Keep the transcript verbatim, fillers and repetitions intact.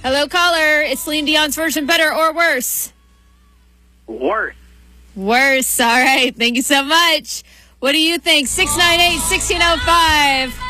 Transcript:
Hello, caller. Is Celine Dion's version better or worse? Worse. Worse. All right. Thank you so much. What do you think? six nine eight, one six zero five.